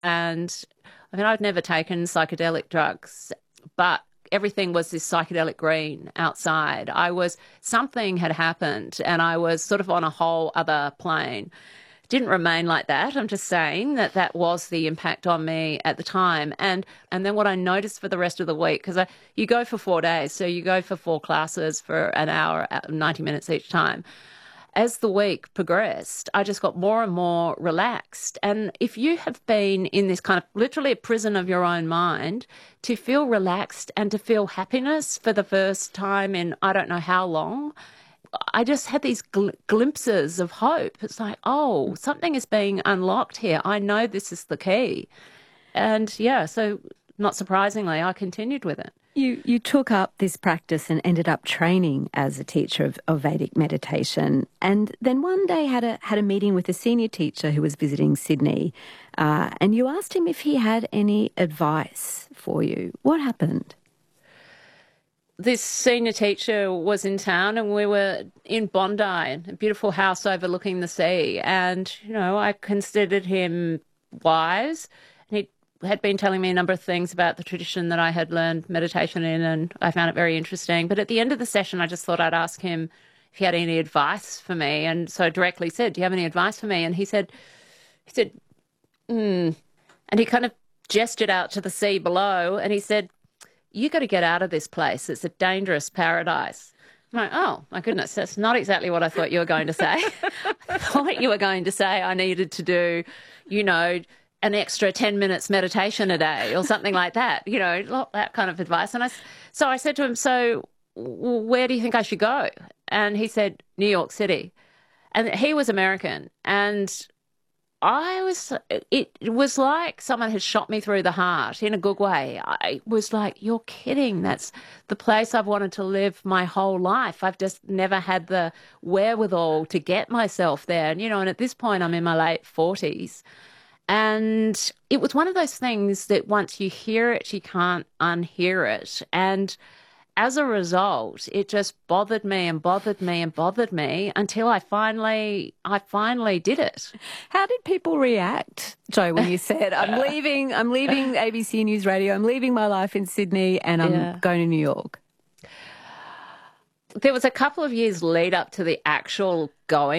And I mean, I'd never taken psychedelic drugs, but everything was this psychedelic green outside. Something had happened and I was sort of on a whole other plane. Didn't remain like that. I'm just saying that that was the impact on me at the time. And then what I noticed for the rest of the week, because you go for 4 days, so you go for 4 classes for an hour, 90 minutes each time. As the week progressed, I just got more and more relaxed. And if you have been in this kind of literally a prison of your own mind, to feel relaxed and to feel happiness for the first time in I don't know how long, I just had these glimpses of hope. It's like, oh, something is being unlocked here. I know this is the key. And yeah, so not surprisingly, I continued with it. You took up this practice and ended up training as a teacher of Vedic meditation, and then one day had a meeting with a senior teacher who was visiting Sydney, and you asked him if he had any advice for you. What happened? This senior teacher was in town and we were in Bondi, a beautiful house overlooking the sea, and I considered him wise. He had been telling me a number of things about the tradition that I had learned meditation in, and I found it very interesting. But at the end of the session, I just thought I'd ask him if he had any advice for me. And so I directly said, do you have any advice for me? And he said, and he kind of gestured out to the sea below and he said, you got to get out of this place. It's a dangerous paradise. I'm like, oh, my goodness, that's not exactly what I thought you were going to say. I thought you were going to say I needed to do, an extra 10 minutes meditation a day or something like that, that kind of advice. And so I said to him, so where do you think I should go? And he said, New York City. And he was American. And it was like someone had shot me through the heart in a good way. I was like, you're kidding. That's the place I've wanted to live my whole life. I've just never had the wherewithal to get myself there. And at this point, I'm in my late 40s. And it was one of those things that once you hear it, you can't unhear it. And as a result, it just bothered me and bothered me and bothered me until I finally did it. How did people react, Jo, when you said, I'm leaving ABC News Radio, I'm leaving my life in Sydney and I'm going to New York? There was a couple of years lead up to the actual going.